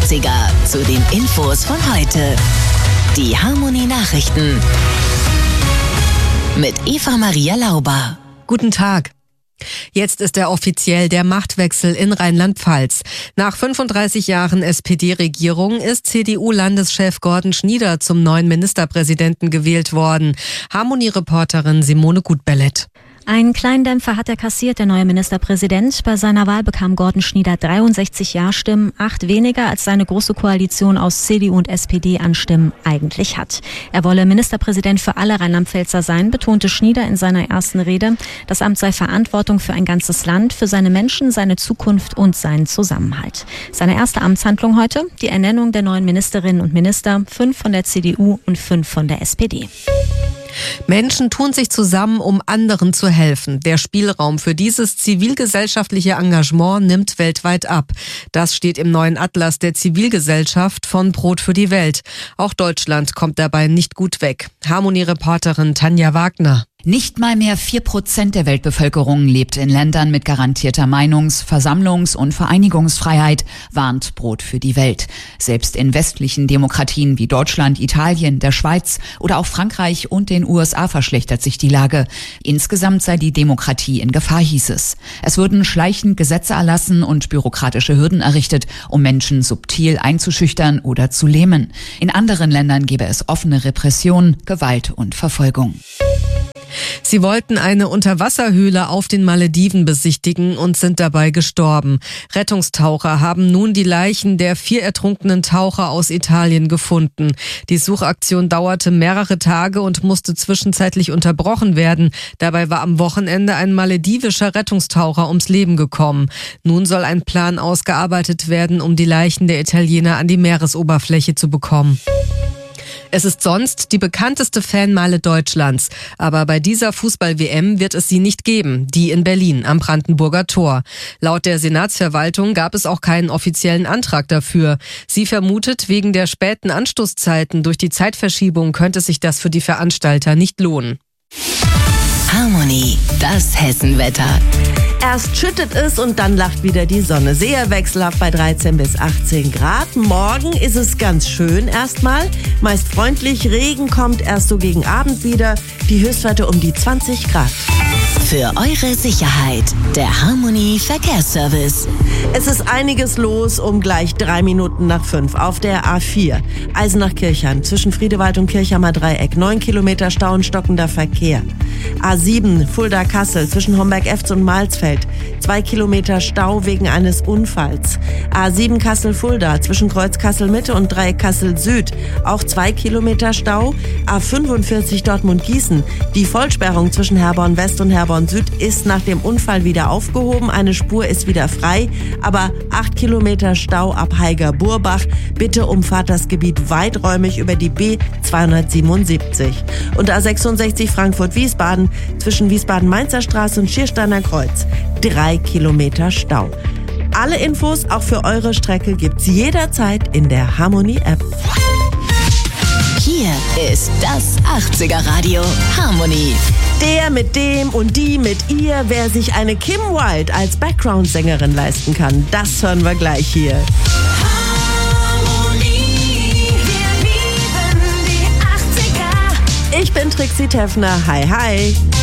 80er zu den Infos von heute. Die Harmonie Nachrichten mit Eva-Maria Lauber. Guten Tag. Jetzt ist offiziell der Machtwechsel in Rheinland-Pfalz. Nach 35 Jahren SPD-Regierung ist CDU-Landeschef Gordon Schnieder zum neuen Ministerpräsidenten gewählt worden. Harmonie-Reporterin Simone Gutbellet. Einen kleinen Dämpfer hat er kassiert, der neue Ministerpräsident. Bei seiner Wahl bekam Gordon Schnieder 63 Ja-Stimmen, 8 weniger als seine große Koalition aus CDU und SPD an Stimmen eigentlich hat. Er wolle Ministerpräsident für alle Rheinland-Pfälzer sein, betonte Schnieder in seiner ersten Rede. Das Amt sei Verantwortung für ein ganzes Land, für seine Menschen, seine Zukunft und seinen Zusammenhalt. Seine erste Amtshandlung heute, die Ernennung der neuen Ministerinnen und Minister, 5 von der CDU und 5 von der SPD. Menschen tun sich zusammen, um anderen zu helfen. Der Spielraum für dieses zivilgesellschaftliche Engagement nimmt weltweit ab. Das steht im neuen Atlas der Zivilgesellschaft von Brot für die Welt. Auch Deutschland kommt dabei nicht gut weg. Harmonie-Reporterin Tanja Wagner. Nicht mal mehr 4% der Weltbevölkerung lebt in Ländern mit garantierter Meinungs-, Versammlungs- und Vereinigungsfreiheit, warnt Brot für die Welt. Selbst in westlichen Demokratien wie Deutschland, Italien, der Schweiz oder auch Frankreich und den USA verschlechtert sich die Lage. Insgesamt sei die Demokratie in Gefahr, hieß es. Es würden schleichend Gesetze erlassen und bürokratische Hürden errichtet, um Menschen subtil einzuschüchtern oder zu lähmen. In anderen Ländern gäbe es offene Repression, Gewalt und Verfolgung. Sie wollten eine Unterwasserhöhle auf den Malediven besichtigen und sind dabei gestorben. Rettungstaucher haben nun die Leichen der 4 ertrunkenen Taucher aus Italien gefunden. Die Suchaktion dauerte mehrere Tage und musste zwischenzeitlich unterbrochen werden. Dabei war am Wochenende ein maledivischer Rettungstaucher ums Leben gekommen. Nun soll ein Plan ausgearbeitet werden, um die Leichen der Italiener an die Meeresoberfläche zu bekommen. Es ist sonst die bekannteste Fanmeile Deutschlands. Aber bei dieser Fußball-WM wird es sie nicht geben, die in Berlin am Brandenburger Tor. Laut der Senatsverwaltung gab es auch keinen offiziellen Antrag dafür. Sie vermutet, wegen der späten Anstoßzeiten durch die Zeitverschiebung könnte sich das für die Veranstalter nicht lohnen. Harmonie, das Hessenwetter. Erst schüttet es und dann lacht wieder die Sonne. Sehr wechselhaft bei 13 bis 18 Grad. Morgen ist es ganz schön erstmal. Meist freundlich. Regen kommt erst so gegen Abend wieder. Die Höchstwerte um die 20 Grad. Für eure Sicherheit, der Harmonie Verkehrsservice. Es ist einiges los um gleich 3 Minuten nach 5 auf der A4. Eisenach-Kirchheim zwischen Friedewald und Kirchheimer Dreieck. 9 Kilometer Stau und stockender Verkehr. A7 Fulda-Kassel zwischen Homberg-Efz und Malsfeld. 2 Kilometer Stau wegen eines Unfalls. A7 Kassel-Fulda zwischen Kreuz Kassel-Mitte und Dreieck Kassel-Süd. Auch 2 Kilometer Stau. A45 Dortmund-Gießen. Die Vollsperrung zwischen Herborn-West und Herborn-Süd ist nach dem Unfall wieder aufgehoben. Eine Spur ist wieder frei. Aber 8 Kilometer Stau ab Haiger-Burbach. Bitte umfahrt das Gebiet weiträumig über die B277. Und A66 Frankfurt-Wiesbaden zwischen Wiesbaden-Mainzer Straße und Schiersteiner Kreuz. 3 Kilometer Stau. Alle Infos auch für eure Strecke gibt's jederzeit in der Harmonie-App. Hier ist das 80er Radio Harmonie. Der mit dem und die mit ihr, wer sich eine Kim Wilde als Background-Sängerin leisten kann, das hören wir gleich hier. Harmonie, wir lieben die 80er. Ich bin Trixie Teffner. Hi, hi.